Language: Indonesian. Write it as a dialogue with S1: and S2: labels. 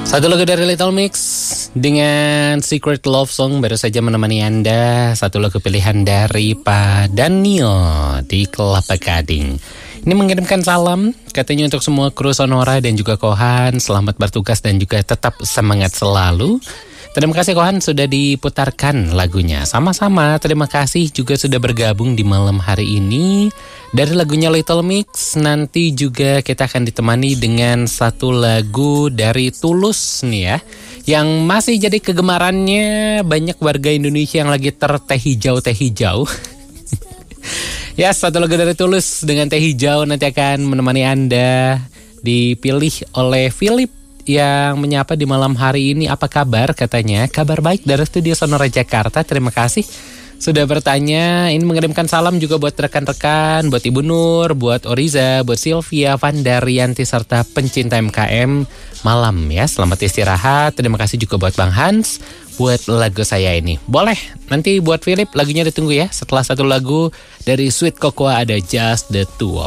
S1: Satu lagu dari Little Mix dengan Secret Love Song baru saja menemani Anda. Satu lagu pilihan dari Pak Daniel di Kelapa Gading. Ini mengirimkan salam katanya untuk semua kru Sonora dan juga Kohan. Selamat bertugas dan juga tetap semangat selalu. Terima kasih Kohan sudah diputarkan lagunya. Sama-sama, terima kasih juga sudah bergabung di malam hari ini. Dari lagunya Little Mix, nanti juga kita akan ditemani dengan satu lagu dari Tulus nih ya. Yang masih jadi kegemarannya banyak warga Indonesia yang lagi teh hijau. Ya, satu lagu dari Tulus dengan teh hijau nanti akan menemani Anda. Dipilih oleh Philip yang menyapa di malam hari ini. Apa kabar katanya? Kabar baik dari Studio Sonora Jakarta. Terima kasih sudah bertanya. Ini mengirimkan salam juga buat rekan-rekan, buat Ibu Nur, buat Oriza, buat Sylvia, Vandarianti, serta pencinta MKM malam ya. Selamat istirahat. Terima kasih juga buat Bang Hans buat lagu saya ini. Boleh, nanti buat Philip lagunya ditunggu ya. Setelah satu lagu dari Sweet Cocoa ada Just the Two.